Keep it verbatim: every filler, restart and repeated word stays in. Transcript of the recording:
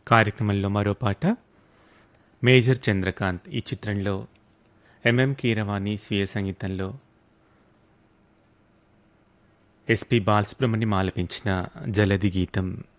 కార్యక్రమంలో మరో పాట మేజర్ చంద్రకాంత్ ఈ చిత్రంలో ఎంఎం కీరవాణి స్వీయ సంగీతంలో ఎస్పి బాలసుబ్రహ్మణ్యం ఆలపించిన జలది గీతం.